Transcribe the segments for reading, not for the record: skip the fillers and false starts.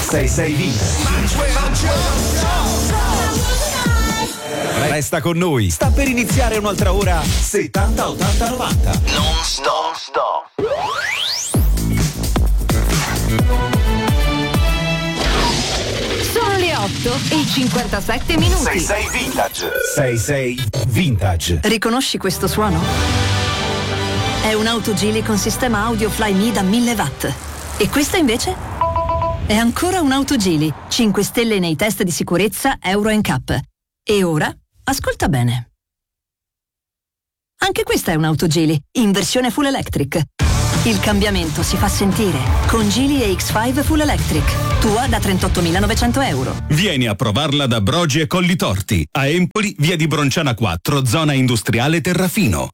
66 Vintage. Resta con noi, sta per iniziare un'altra ora 70 80 90. Non stop. Sono le 8:57. 66 Vintage. 66 Vintage. Riconosci questo suono? È un'auto Geely con sistema audio Flyme da 1000 watt. E questa invece? È ancora un'auto Geely, 5 stelle nei test di sicurezza Euro NCAP. E ora, ascolta bene. Anche questa è un'auto Geely, in versione full electric. Il cambiamento si fa sentire con Geely EX5 Full Electric. Tua da 38.900 euro. Vieni a provarla da Brogi e Collitorti. A Empoli, via di Bronciana 4, zona industriale Terrafino.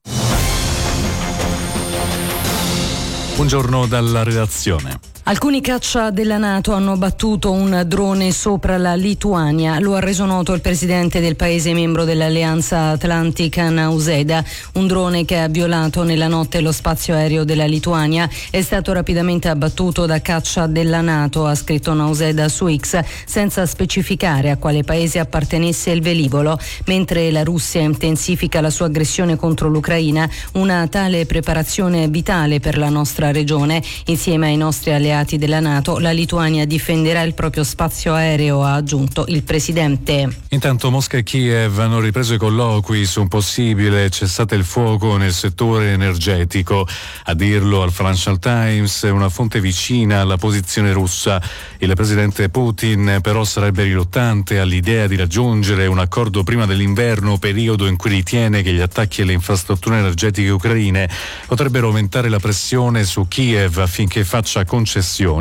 Buongiorno dalla redazione. Alcuni caccia della NATO hanno battuto un drone sopra la Lituania. Lo ha reso noto il presidente del paese membro dell'Alleanza Atlantica, Nausėda. Un drone che ha violato nella notte lo spazio aereo della Lituania è stato rapidamente abbattuto da caccia della NATO, ha scritto Nausėda su X, senza specificare a quale paese appartenesse il velivolo. Mentre la Russia intensifica la sua aggressione contro l'Ucraina, una tale preparazione è vitale per la nostra regione. Insieme ai nostri alleati della NATO, la Lituania difenderà il proprio spazio aereo, ha aggiunto il presidente. Intanto Mosca e Kiev hanno ripreso i colloqui su un possibile cessate il fuoco nel settore energetico. A dirlo al Financial Times una fonte vicina alla posizione russa. Il presidente Putin però sarebbe riluttante all'idea di raggiungere un accordo prima dell'inverno, periodo in cui ritiene che gli attacchi alle infrastrutture energetiche ucraine potrebbero aumentare la pressione su Kiev affinché faccia concessioni.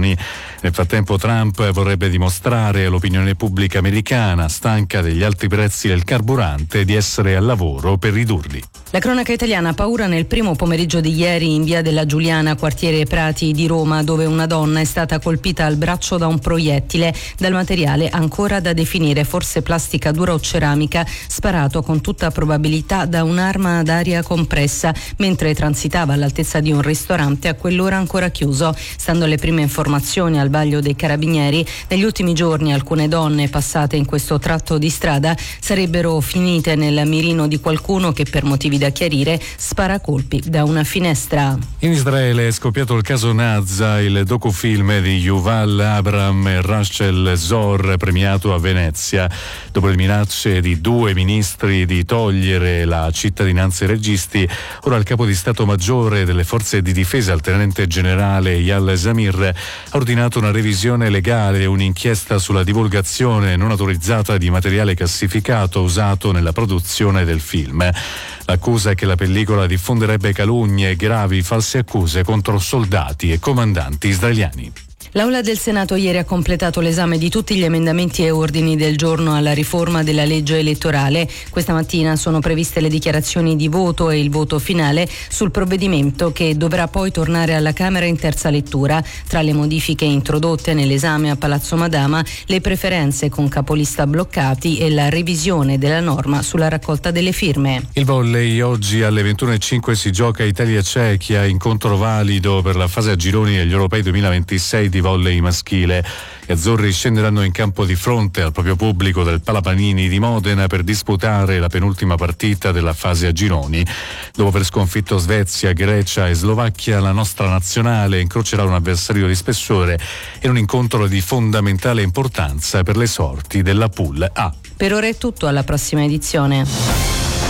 Nel frattempo Trump vorrebbe dimostrare all'opinione pubblica americana, stanca degli alti prezzi del carburante, di essere al lavoro per ridurli. La cronaca italiana ha paura nel primo pomeriggio di ieri in via della Giuliana, quartiere Prati di Roma, dove una donna è stata colpita al braccio da un proiettile dal materiale ancora da definire, forse plastica dura o ceramica, sparato con tutta probabilità da un'arma ad aria compressa mentre transitava all'altezza di un ristorante a quell'ora ancora chiuso. Stando alle prime informazioni al vaglio dei carabinieri, negli ultimi giorni alcune donne passate in questo tratto di strada sarebbero finite nel mirino di qualcuno che, per motivi da chiarire, spara colpi da una finestra. In Israele è scoppiato il caso Nazha, il docufilm di Yuval Abraham e Rachel Zor, premiato a Venezia. Dopo le minacce di 2 ministri di togliere la cittadinanza ai registi, ora il capo di Stato Maggiore delle Forze di Difesa, il tenente generale Eyal Zamir, ha ordinato una revisione legale e un'inchiesta sulla divulgazione non autorizzata di materiale classificato usato nella produzione del film. L'accusa è che la pellicola diffonderebbe calunnie e gravi false accuse contro soldati e comandanti israeliani. L'Aula del Senato ieri ha completato l'esame di tutti gli emendamenti e ordini del giorno alla riforma della legge elettorale. Questa mattina sono previste le dichiarazioni di voto e il voto finale sul provvedimento, che dovrà poi tornare alla Camera in terza lettura. Tra le modifiche introdotte nell'esame a Palazzo Madama, le preferenze con capolista bloccati e la revisione della norma sulla raccolta delle firme. Il volley: oggi alle 21:05 si gioca Italia-Cechia, incontro valido per la fase a gironi degli Europei 2026 di volley maschile. Gli azzurri scenderanno in campo di fronte al proprio pubblico del Palapanini di Modena per disputare la penultima partita della fase a gironi. Dopo aver sconfitto Svezia, Grecia e Slovacchia, la nostra nazionale incrocerà un avversario di spessore in un incontro di fondamentale importanza per le sorti della Pool A. Per ora è tutto, alla prossima edizione.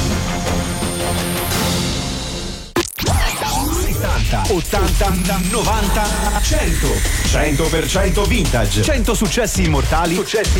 80, 90, 100% vintage. 100 successi immortali.